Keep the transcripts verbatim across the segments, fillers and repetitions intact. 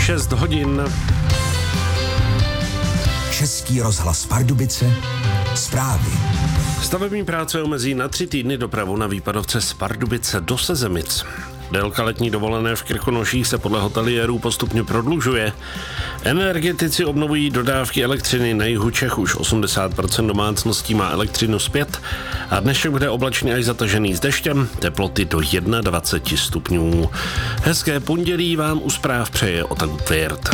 šest hodin. Český rozhlas Pardubice, zprávy. Stavební práce omezí na tři týdny dopravu na výpadovce z Pardubice do Sezemic. Délka letní dovolené v Krkonoších se podle hoteliérů postupně prodlužuje. Energetici obnovují dodávky elektřiny na jihu Čech, už osmdesát procent domácností má elektřinu zpět a dnešek bude oblačný až zatažený s deštěm, teploty do dvacet jedna stupňů. Hezké pondělí vám u zpráv přeje Otak Tvěrt.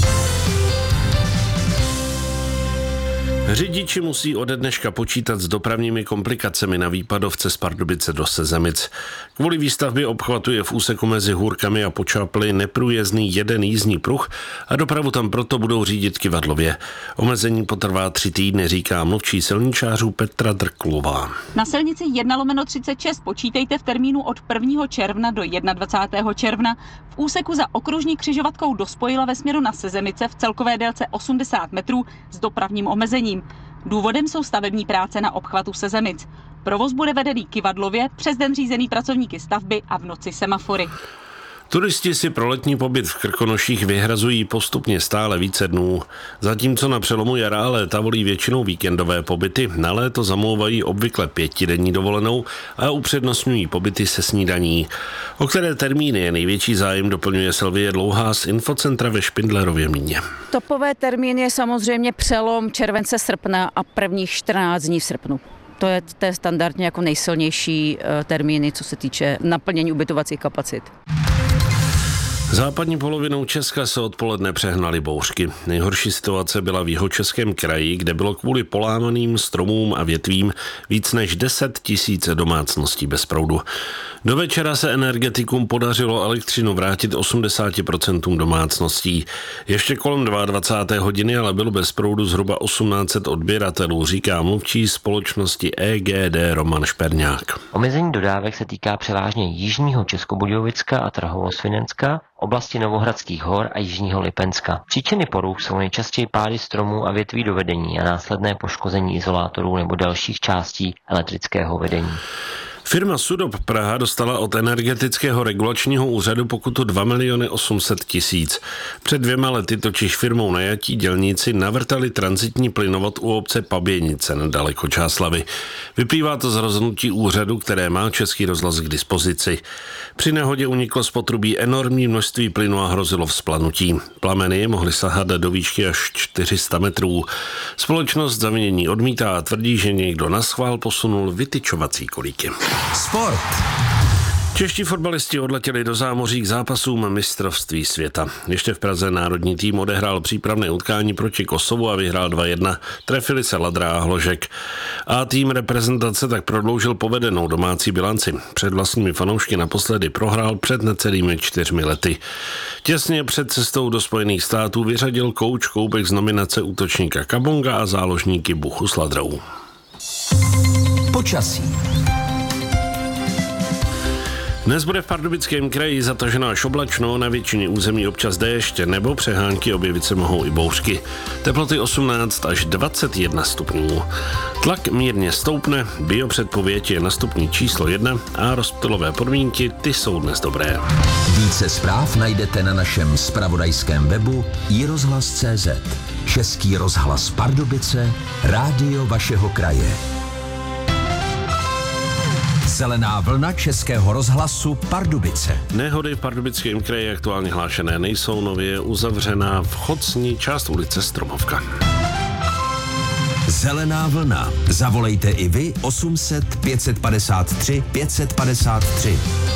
Řidiči musí ode dneška počítat s dopravními komplikacemi na výpadovce z Pardubice do Sezemic. Kvůli výstavbě obchvatu je v úseku mezi Hůrkami a Počaply neprůjezdný jeden jízdní pruh a dopravu tam proto budou řídit kyvadlově. Omezení potrvá tři týdny, říká mluvčí silničářů Petra Drklová. Na silnici jedna lomeno třicet šest počítejte v termínu od prvního června do dvacátého prvního června v úseku za okružní křižovatkou do Spojila ve směru na Sezemice v celkové délce osmdesát metrů s dopravním omezením. Důvodem jsou stavební práce na obchvatu Sezemic. Provoz bude vedený kyvadlově, přes den řízený pracovníky stavby a v noci semafory. Turisti si pro letní pobyt v Krkonoších vyhrazují postupně stále více dnů. Zatímco na přelomu jara a léta volí většinou víkendové pobyty, na léto zamlouvají obvykle pětidenní dovolenou a upřednostňují pobyty se snídaní. O které termíny je největší zájem, doplňuje Silvie Dlouhá z infocentra ve Špindlerově Mlýně. Topové termín je samozřejmě přelom července srpna a prvních čtrnáct dní v srpnu. To je, to je standardně jako nejsilnější termíny, co se týče naplnění ubytovacích kapacit. Západní polovinou Česka se odpoledne přehnaly bouřky. Nejhorší situace byla v Jihočeském kraji, kde bylo kvůli polámaným stromům a větvím víc než deset tisíc domácností bez proudu. Do večera se energetikům podařilo elektřinu vrátit osmdesát procent domácností. Ještě kolem dvacáté druhé hodiny ale bylo bez proudu zhruba tisíc osm set odběratelů, říká mluvčí společnosti E G D Roman Šperňák. Omezení dodávek se týká převážně jižního Českobudějovicka a Trhovosvinenska, oblasti Novohradských hor a jižního Lipenska. Příčiny poruch jsou nejčastěji pády stromů a větví do vedení a následné poškození izolátorů nebo dalších částí elektrického vedení. Firma Sudop Praha dostala od Energetického regulačního úřadu pokutu dva miliony osm set tisíc. Před dvěma lety totiž firmou najatí dělníci navrtali tranzitní plynovod u obce Paběnice nedaleko Čáslavi. Vyplývá to z rozhodnutí úřadu, které má Český rozhlas k dispozici. Při nehodě uniklo z potrubí enormní množství plynu a hrozilo vzplanutí. Plameny mohly sahat do výšky až čtyři sta metrů. Společnost zavinění odmítá a tvrdí, že někdo naschvál posunul vytyčovací kolíky. Sport. Čeští fotbalisti odletěli do zámoří k zápasům mistrovství světa. Ještě v Praze národní tým odehrál přípravné utkání proti Kosovu a vyhrál dva jedna. Trefili se Ladra a Hložek. A tým reprezentace tak prodloužil povedenou domácí bilanci. Před vlastními fanoušky naposledy prohrál před necelými čtyřmi lety. Těsně před cestou do Spojených států vyřadil kouč Koubek z nominace útočníka Kabonga a záložníky Buchu s Ladrou. Počasí. Dnes bude v Pardubickém kraji zataženo až oblačno, na většině území občas déšť nebo přehánky, objevit se mohou i bouřky. Teploty osmnáct až dvacet jedna stupňů. Tlak mírně stoupne, biopředpověď je na stupni číslo jedna a rozptylové podmínky, ty jsou dnes dobré. Více zpráv najdete na našem zpravodajském webu i rozhlas tečka cé zet. Český rozhlas Pardubice, rádio vašeho kraje. Zelená vlna Českého rozhlasu Pardubice. Nehody v Pardubickém kraji aktuálně hlášené nejsou, nově uzavřená v Chocni část ulice Stromovka. Zelená vlna. Zavolejte i vy osm set pět set padesát tři pět set padesát tři.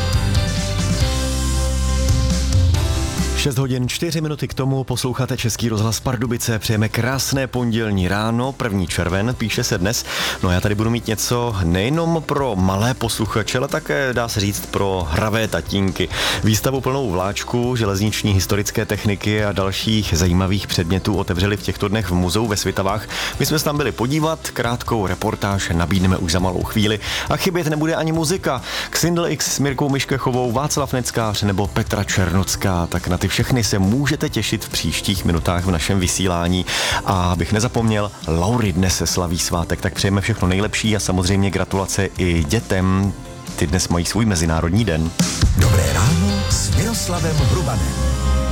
šest hodin čtyři minuty k tomu posloucháte Český rozhlas Pardubice. Přejeme krásné pondělní ráno, první červen, píše se dnes. No já tady budu mít něco nejenom pro malé posluchače, ale také dá se říct pro hravé tatínky. Výstavu plnou vláčku, železniční historické techniky a dalších zajímavých předmětů otevřeli v těchto dnech v muzeu ve Svitavách. My jsme se tam byli podívat, krátkou reportáž nabídneme už za malou chvíli. A chybět nebude ani muzika. Xindl X s Mirkou Myškechovou, Václav Neckář nebo Petra Černocká, tak na ty všechny se můžete těšit v příštích minutách v našem vysílání. A abych nezapomněl, Laury dnes se slaví svátek, tak přejeme všechno nejlepší a samozřejmě gratulace i dětem. Ty dnes mají svůj mezinárodní den. Dobré ráno s Miroslavem Hrubanem.